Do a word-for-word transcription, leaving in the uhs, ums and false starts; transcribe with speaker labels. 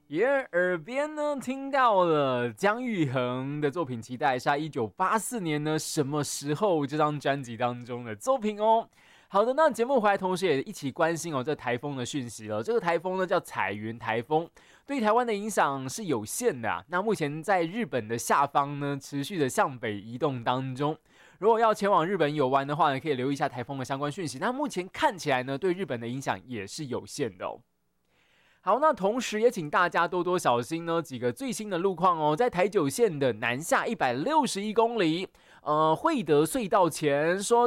Speaker 1: 也耳边呢听到了姜育恒的作品《期待》，是他一九八四年呢什么时候这张专辑当中的作品哦。好的，那节目回来，同时也一起关心哦这台风的讯息了。这个台风呢叫彩云台风，对台湾的影响是有限的啊。那目前在日本的下方呢，持续的向北移动当中。如果要前往日本游玩的话呢，可以留意一下台风的相关讯息。那目前看起来呢，对日本的影响也是有限的哦。好，那同时也请大家多多小心呢，几个最新的路况哦，在台九线的南下一百六十一公里，呃，惠德隧道前说